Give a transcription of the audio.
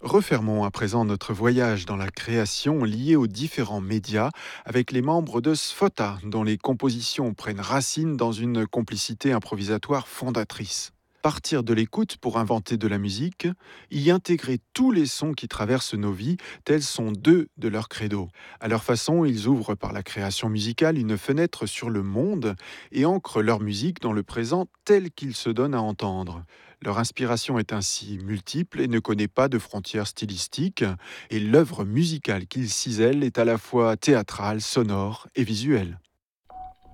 Refermons à présent notre voyage dans la création liée aux différents médias avec les membres de Sfota, dont les compositions prennent racine dans une complicité improvisatoire fondatrice. Partir de l'écoute pour inventer de la musique, y intégrer tous les sons qui traversent nos vies, tels sont deux de leur credo. À leur façon, ils ouvrent par la création musicale une fenêtre sur le monde et ancrent leur musique dans le présent tel qu'ils se donnent à entendre. Leur inspiration est ainsi multiple et ne connaît pas de frontières stylistiques, et l'œuvre musicale qu'ils cisèlent est à la fois théâtrale, sonore et visuelle.